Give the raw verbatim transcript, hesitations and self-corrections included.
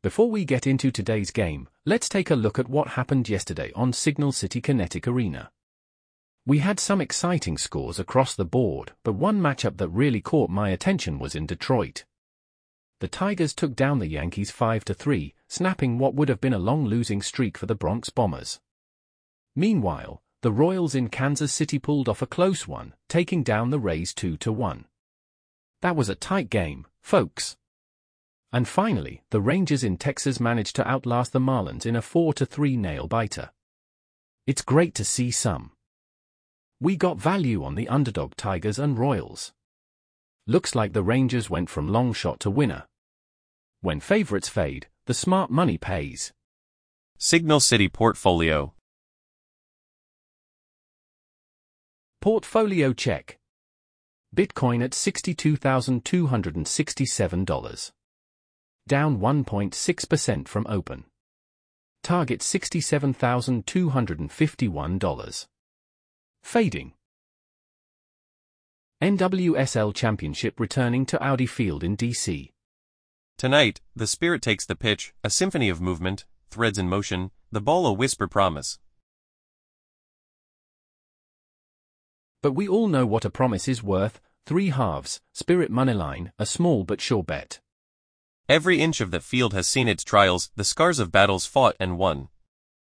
Before we get into today's game, let's take a look at what happened yesterday on Signal City Kinetic Arena. We had some exciting scores across the board, but one matchup that really caught my attention was in Detroit. The Tigers took down the Yankees five to three, snapping what would have been a long losing streak for the Bronx Bombers. Meanwhile, the Royals in Kansas City pulled off a close one, taking down the Rays two to one. That was a tight game, folks. And finally, the Rangers in Texas managed to outlast the Marlins in a four to three nail-biter. It's great to see some. We got value on the underdog Tigers and Royals. Looks like the Rangers went from long shot to winner. When favorites fade, the smart money pays. Signal City Portfolio. Portfolio check. Bitcoin at sixty-two thousand two hundred sixty-seven dollars. Down one point six percent from open. Target sixty-seven thousand two hundred fifty-one dollars. Fading. N W S L Championship returning to Audi Field in D C. Tonight, the Spirit takes the pitch, a symphony of movement, threads in motion, the ball a whisper promise. But we all know what a promise is worth. Three halves, Spirit moneyline, a small but sure bet. Every inch of the field has seen its trials, the scars of battles fought and won.